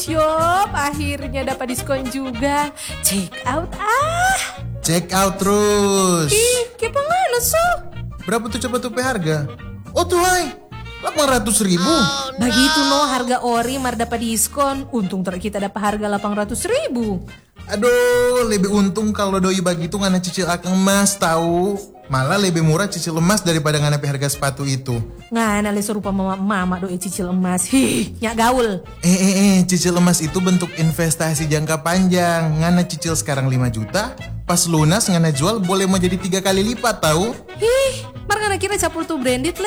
Shop akhirnya dapat diskon juga. Check out Check out terus. Ih, kepo ngana so? Berapa tuh coba tuh harga? Oh tuh hai, 800.000. Begitu no harga ori mar dapat diskon. Untung kita dapat harga 800.000. Aduh, lebih untung kalau doi begitu ngana cicil akang emas tahu. Malah lebih murah cicil emas daripada ngana harga sepatu itu. Ngana le serupa mama doi cicil emas. Nyak gaul. Cicil emas itu bentuk investasi jangka panjang. Ngana cicil sekarang 5 juta, pas lunas ngana jual boleh mau jadi 3 kali lipat tahu. Mar ngana kira capur tuh branded